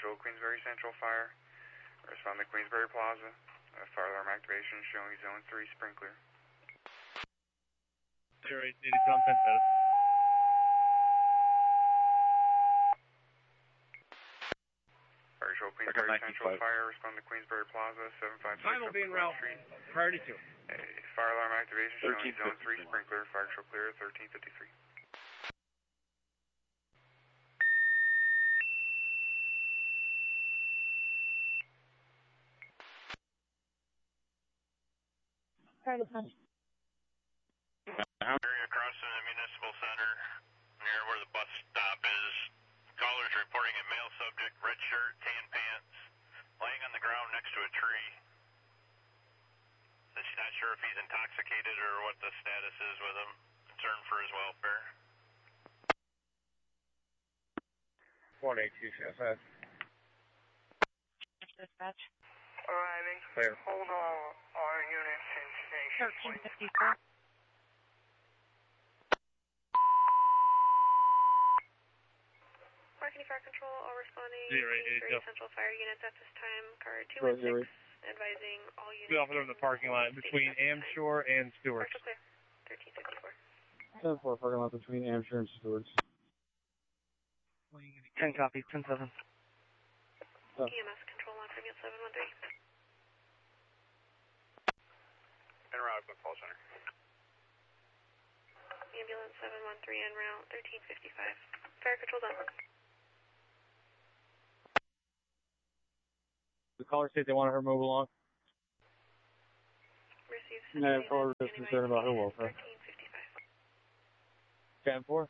visual Queensbury Central Fire. Respond to Queensbury Plaza. Fire alarm activation showing zone 3 sprinkler. 08, 87, Penn. Fire show Queensbury Central Fire. Respond to Queensbury Plaza. 756 Time will be en route. Priority 2. Fire alarm activation showing zone 3 sprinkler. Fire show clear 1353. Area across from the municipal center, near where the bus stop is. Callers reporting a male subject, red shirt, tan pants, laying on the ground next to a tree. Says she's not sure if he's intoxicated or what the status is with him. Concerned for his welfare. 182, FS. dispatch. Arriving. Clear. Hold all units in station. 1354. Marketing Fire Control, all responding. 08, Central Fire units at this time. Car 216, advising all units. The officer in the parking lot between Amshore and Stewart's. Partial clear. 1354. 10-4, parking lot between Amshore and Stewart's. 10 copy, 10-7. EMS control on from unit 713. En route with call center. Ambulance 713 en route, 1355. Fire control done. The caller state they wanted her move along. Receive. No, the caller was concerned about her welfare. 1355. 10-4.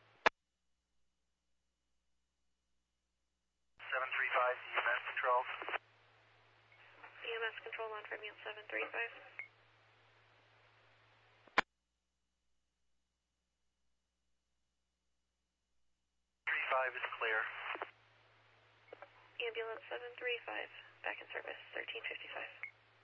735, EMS control. EMS control on from unit 735. Is clear. Ambulance 735, back in service, 1355.